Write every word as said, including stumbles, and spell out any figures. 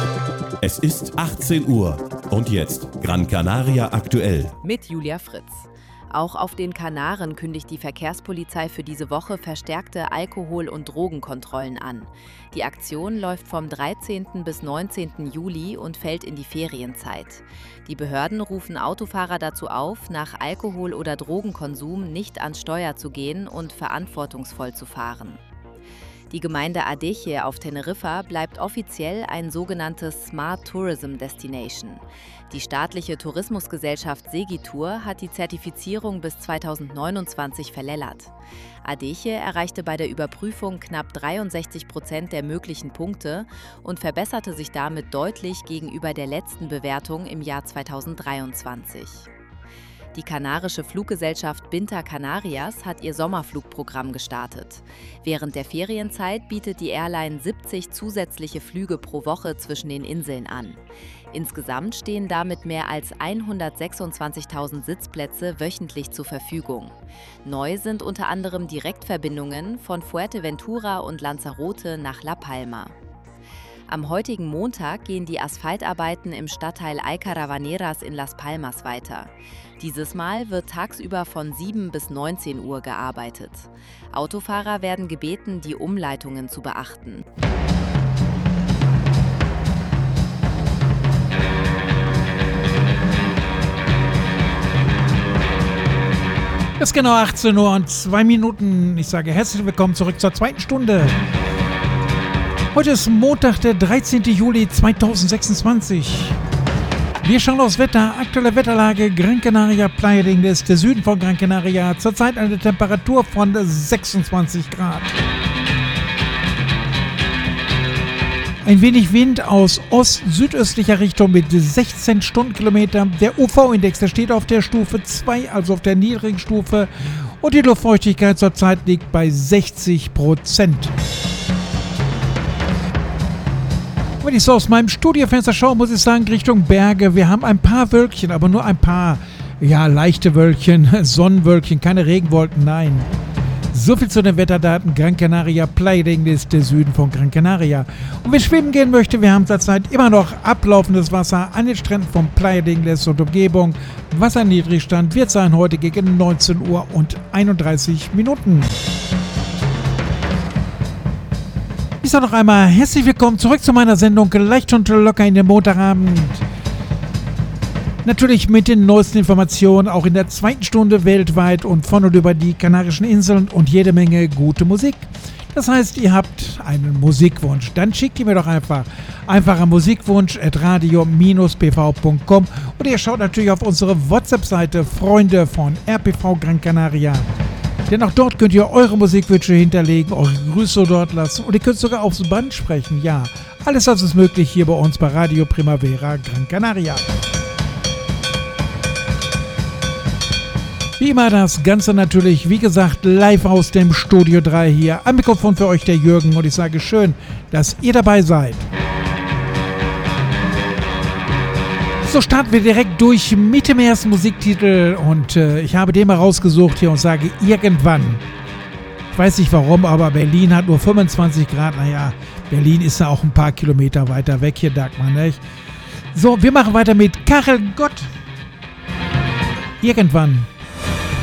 Es ist achtzehn Uhr und jetzt Gran Canaria aktuell. Mit Julia Fritz. Auch auf den Kanaren kündigt die Verkehrspolizei für diese Woche verstärkte Alkohol- und Drogenkontrollen an. Die Aktion läuft vom dreizehnten bis neunzehnten Juli und fällt in die Ferienzeit. Die Behörden rufen Autofahrer dazu auf, nach Alkohol- oder Drogenkonsum nicht ans Steuer zu gehen und verantwortungsvoll zu fahren. Die Gemeinde Adeje auf Teneriffa bleibt offiziell ein sogenanntes Smart Tourism Destination. Die staatliche Tourismusgesellschaft Segitur hat die Zertifizierung bis zweitausendneunundzwanzig verlängert. Adeje erreichte bei der Überprüfung knapp dreiundsechzig Prozent der möglichen Punkte und verbesserte sich damit deutlich gegenüber der letzten Bewertung im Jahr zweitausenddreiundzwanzig. Die kanarische Fluggesellschaft Binter Canarias hat ihr Sommerflugprogramm gestartet. Während der Ferienzeit bietet die Airline siebzig zusätzliche Flüge pro Woche zwischen den Inseln an. Insgesamt stehen damit mehr als hundertsechsundzwanzigtausend Sitzplätze wöchentlich zur Verfügung. Neu sind unter anderem Direktverbindungen von Fuerteventura und Lanzarote nach La Palma. Am heutigen Montag gehen die Asphaltarbeiten im Stadtteil Aycaravaneras in Las Palmas weiter. Dieses Mal wird tagsüber von sieben bis neunzehn Uhr gearbeitet. Autofahrer werden gebeten, die Umleitungen zu beachten. Es ist genau achtzehn Uhr und zwei Minuten. Ich sage herzlich willkommen zurück zur zweiten Stunde. Heute ist Montag, der dreizehnten Juli zweitausendsechsundzwanzig. Wir schauen aufs Wetter. Aktuelle Wetterlage: Gran Canaria, Playa de Ingles, der Süden von Gran Canaria. Zurzeit eine Temperatur von sechsundzwanzig Grad. Ein wenig Wind aus ost-südöstlicher Richtung mit sechzehn Stundenkilometern. Der U V-Index, der steht auf der Stufe zwei, also auf der niedrigen Stufe. Und die Luftfeuchtigkeit zurzeit liegt bei sechzig Prozent. Wenn ich so aus meinem Studiofenster schaue, muss ich sagen, Richtung Berge. Wir haben ein paar Wölkchen, aber nur ein paar, ja, leichte Wölkchen, Sonnenwölkchen, keine Regenwolken, nein. So viel zu den Wetterdaten. Gran Canaria, Playa de Ingles, der Süden von Gran Canaria. Und wer schwimmen gehen möchte, wir haben zurzeit immer noch ablaufendes Wasser an den Stränden von Playa de Ingles und Umgebung. Wasserniedrigstand wird sein heute gegen neunzehn Uhr und einunddreißig Minuten. Ich sage noch einmal herzlich willkommen zurück zu meiner Sendung Leicht und locker in den Montagabend. Natürlich mit den neuesten Informationen, auch in der zweiten Stunde weltweit und von und über die Kanarischen Inseln und jede Menge gute Musik. Das heißt, ihr habt einen Musikwunsch, dann schickt ihr mir doch einfach einfacher Musikwunsch at radio Bindestrich p v punkt com oder ihr schaut natürlich auf unsere WhatsApp-Seite Freunde von R P V Gran Canaria. Denn auch dort könnt ihr eure Musikwünsche hinterlegen, eure Grüße dort lassen und ihr könnt sogar aufs Band sprechen. Ja, alles das ist möglich hier bei uns bei Radio Primavera Gran Canaria. Wie immer das Ganze natürlich, wie gesagt, live aus dem Studio drei hier. Am Mikrofon für euch der Jürgen und ich sage schön, dass ihr dabei seid. So starten wir direkt durch mit dem ersten Musiktitel und äh, ich habe den mal rausgesucht hier und sage irgendwann. Ich weiß nicht warum, aber Berlin hat nur fünfundzwanzig Grad. Naja, Berlin ist ja auch ein paar Kilometer weiter weg hier, Dagmar, nicht? So, wir machen weiter mit Karel Gott. Irgendwann.